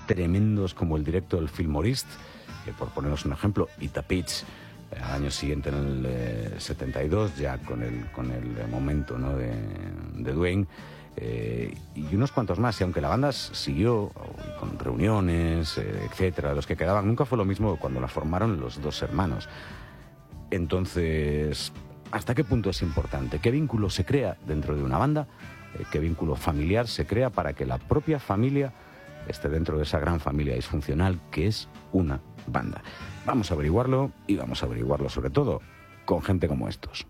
tremendos como el directo del Fillmorist, que por poneros un ejemplo, y The Pitch, al año siguiente, en el 72, ya con el momento, ¿no?, de Duane, y unos cuantos más. Y aunque la banda siguió con reuniones, etcétera, los que quedaban, nunca fue lo mismo cuando la formaron los dos hermanos. Entonces, ¿hasta qué punto es importante? ¿Qué vínculo se crea dentro de una banda? ¿Qué vínculo familiar se crea para que la propia familia esté dentro de esa gran familia disfuncional que es una banda? Vamos a averiguarlo, y vamos a averiguarlo sobre todo con gente como estos.